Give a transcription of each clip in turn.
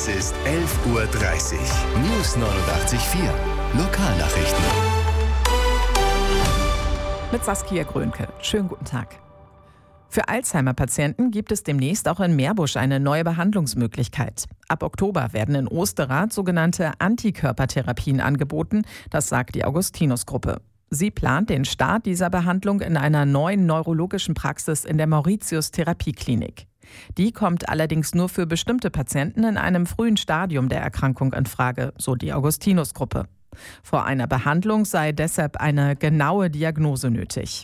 Es ist 11:30 Uhr. News 89.4. Lokalnachrichten. Mit Saskia Grönke. Schönen guten Tag. Für Alzheimer-Patienten gibt es demnächst auch in Meerbusch eine neue Behandlungsmöglichkeit. Ab Oktober werden in Osterrath sogenannte Antikörpertherapien angeboten, das sagt die Augustinus-Gruppe. Sie plant den Start dieser Behandlung in einer neuen neurologischen Praxis in der Mauritius-Therapieklinik. Die kommt allerdings nur für bestimmte Patienten in einem frühen Stadium der Erkrankung in Frage, so die Augustinus-Gruppe. Vor einer Behandlung sei deshalb eine genaue Diagnose nötig.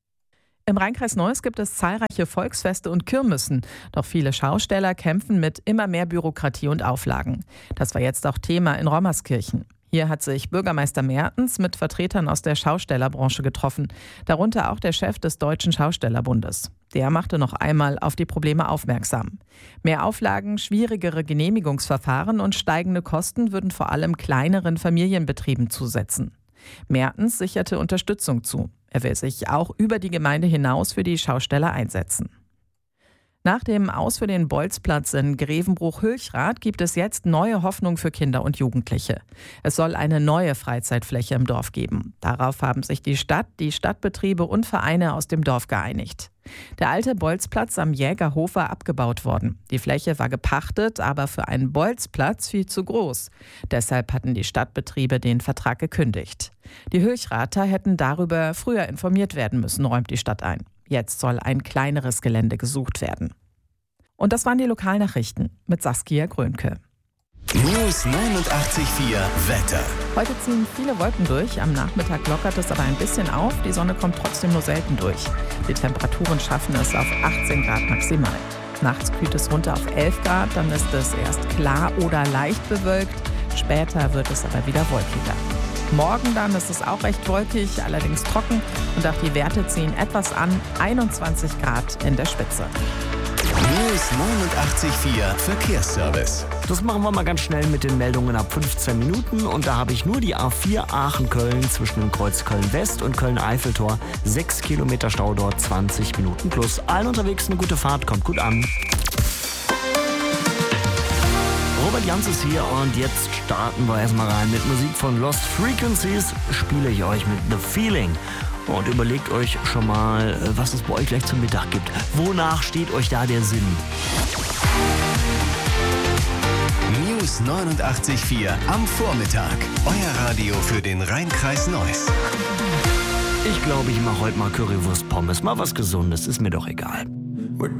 Im Rheinkreis Neuss gibt es zahlreiche Volksfeste und Kirmessen. Doch viele Schausteller kämpfen mit immer mehr Bürokratie und Auflagen. Das war jetzt auch Thema in Rommerskirchen. Hier hat sich Bürgermeister Mertens mit Vertretern aus der Schaustellerbranche getroffen. Darunter auch der Chef des Deutschen Schaustellerbundes. Der machte noch einmal auf die Probleme aufmerksam. Mehr Auflagen, schwierigere Genehmigungsverfahren und steigende Kosten würden vor allem kleineren Familienbetrieben zusetzen. Mertens sicherte Unterstützung zu. Er will sich auch über die Gemeinde hinaus für die Schausteller einsetzen. Nach dem Aus für den Bolzplatz in Grevenbruch-Hülchrath gibt es jetzt neue Hoffnung für Kinder und Jugendliche. Es soll eine neue Freizeitfläche im Dorf geben. Darauf haben sich die Stadt, die Stadtbetriebe und Vereine aus dem Dorf geeinigt. Der alte Bolzplatz am Jägerhof war abgebaut worden. Die Fläche war gepachtet, aber für einen Bolzplatz viel zu groß. Deshalb hatten die Stadtbetriebe den Vertrag gekündigt. Die Hülchrather hätten darüber früher informiert werden müssen, räumt die Stadt ein. Jetzt soll ein kleineres Gelände gesucht werden. Und das waren die Lokalnachrichten mit Saskia Grönke. News 89.4 Wetter. Heute ziehen viele Wolken durch. Am Nachmittag lockert es aber ein bisschen auf. Die Sonne kommt trotzdem nur selten durch. Die Temperaturen schaffen es auf 18 Grad maximal. Nachts kühlt es runter auf 11 Grad. Dann ist es erst klar oder leicht bewölkt. Später wird es aber wieder wolkiger. Morgen dann ist es auch recht wolkig, allerdings trocken. Und auch die Werte ziehen etwas an. 21 Grad in der Spitze. News 89.4 Verkehrsservice. Das machen wir mal ganz schnell mit den Meldungen ab 15 Minuten. Und da habe ich nur die A4 Aachen-Köln zwischen dem Kreuz Köln-West und Köln-Eiffeltor. 6 Kilometer Stau dort, 20 Minuten plus. Allen unterwegs eine gute Fahrt, kommt gut an. Robert Jans ist hier und jetzt starten wir erstmal rein mit Musik von Lost Frequencies. Spiele ich euch mit The Feeling. Und überlegt euch schon mal, was es bei euch gleich zum Mittag gibt. Wonach steht euch da der Sinn? News 89.4 am Vormittag. Euer Radio für den Rheinkreis Neuss. Ich glaube, ich mache heute mal Currywurst Pommes. Mal was Gesundes, ist mir doch egal.